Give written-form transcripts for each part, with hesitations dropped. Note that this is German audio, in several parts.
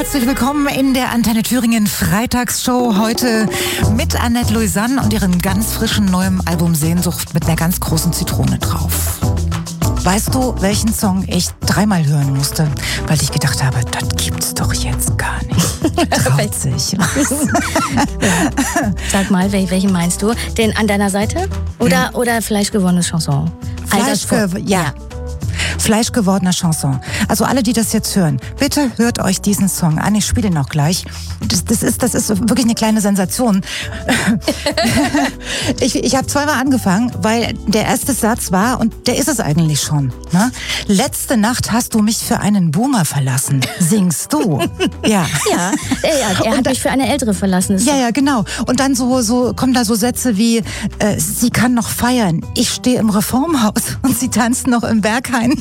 Herzlich willkommen in der Antenne Thüringen Freitagsshow. Heute mit Annette Louisanne und ihrem ganz frischen neuen Album Sehnsucht mit einer ganz großen Zitrone drauf. Weißt du, welchen Song ich 3-mal hören musste, weil ich gedacht habe, das gibt's doch jetzt gar nicht. Traut sich. Ja. Sag mal, welchen meinst du? Den an deiner Seite? Oder Fleischgewordene Chanson? Fleischgewordener Chanson. Also alle, die das jetzt hören, bitte hört euch diesen Song an. Ich spiele ihn auch gleich. Das ist wirklich eine kleine Sensation. Ich habe 2-mal angefangen, weil der erste Satz war, und der ist es eigentlich schon, ne? Letzte Nacht hast du mich für einen Boomer verlassen. Singst du? Ja. Er hat mich für eine Ältere verlassen. Ja, genau. Und dann so kommen da so Sätze wie, sie kann noch feiern, ich stehe im Reformhaus und sie tanzt noch im Berghain.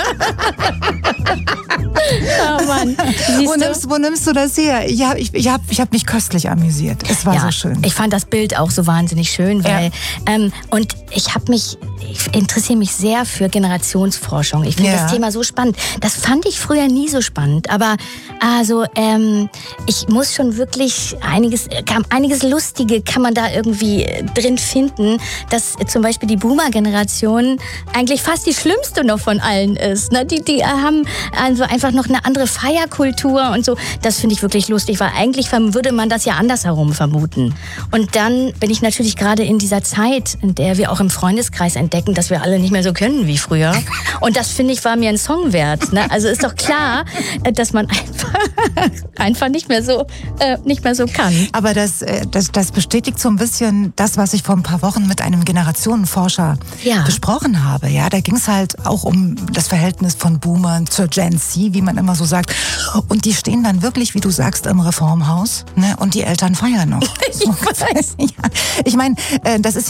Oh Mann. Wo nimmst du das her? Ich hab mich köstlich amüsiert. Es war so schön. Ich fand das Bild auch so wahnsinnig schön, weil und ich interessiere mich sehr für Generationsforschung. Ich finde das Thema so spannend. Das fand ich früher nie so spannend. Aber also ich muss schon wirklich einiges Lustige kann man da irgendwie drin finden, dass zum Beispiel die Boomer-Generation eigentlich fast die schlimmste noch von allen ist. Ne? Die haben also einfach noch eine andere Feierkultur und so. Das finde ich wirklich lustig, weil eigentlich würde man das ja andersherum vermuten. Und dann bin ich natürlich gerade in dieser Zeit, in der wir auch im Freundeskreis entdecken, dass wir alle nicht mehr so können wie früher. Und das, finde ich, war mir ein Song wert. Ne? Also ist doch klar, dass man einfach nicht mehr so kann. Aber das bestätigt so ein bisschen das, was ich vor ein paar Wochen mit einem Generationenforscher besprochen habe. Ja, da ging es halt auch um das Verhältnis von Boomern zur Gen Z, wie man immer so sagt. Und die stehen dann wirklich, wie du sagst, im Reformhaus, ne? Und die Eltern feiern noch. Ich weiß. Ja. Ich meine, das ist